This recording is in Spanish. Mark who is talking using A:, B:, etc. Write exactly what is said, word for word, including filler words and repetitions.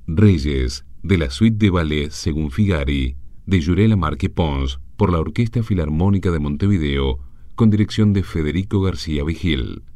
A: Reyes, de la suite de ballet Según Figari, de Jurella Marque Pons, por la Orquesta Filarmónica de Montevideo, con dirección de Federico García Vigil.